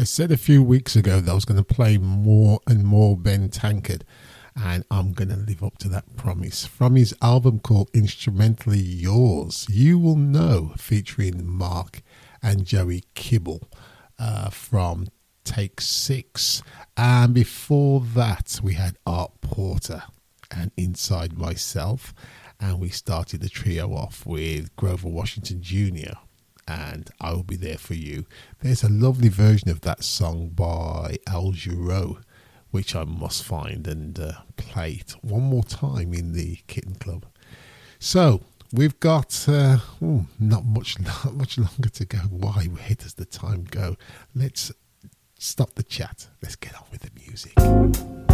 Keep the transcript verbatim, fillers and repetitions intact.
I said a few weeks ago that I was going to play more and more Ben Tankard, and I'm going to live up to that promise. From his album called Instrumentally Yours, You Will Know, featuring Mark and Joey Kibble uh, from Take Six. And before that, we had Art Porter and Inside Myself. And we started the trio off with Grover Washington Junior and I Will Be There For You. There's a lovely version of that song by Al Jarreau, which I must find and uh, play it one more time in the Kitten Club. So we've got uh, ooh, not much, not much longer to go. Why? Where does the time go? Let's stop the chat. Let's get on with the music.